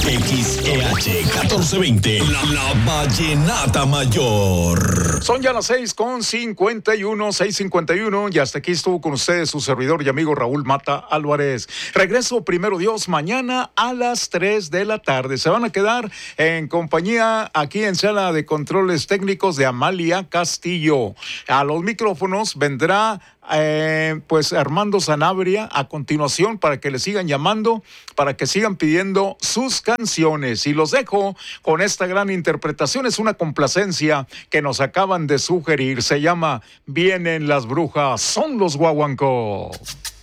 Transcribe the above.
XEH 1420, la Vallenata Mayor. Son ya las 6:51, y hasta aquí estuvo con ustedes su servidor y amigo Raúl Mata Álvarez. Regreso, primero Dios, mañana a las 3 de la tarde. Se van a quedar en compañía aquí en Sala de Controles Técnicos de Amalia Castillo. A los micrófonos vendrá pues Armando Sanabria a continuación, para que le sigan llamando, para que sigan pidiendo sus canciones. Y los dejo con esta gran interpretación. Es una complacencia que nos acaban de sugerir. Se llama Vienen las brujas, son los guaguancos.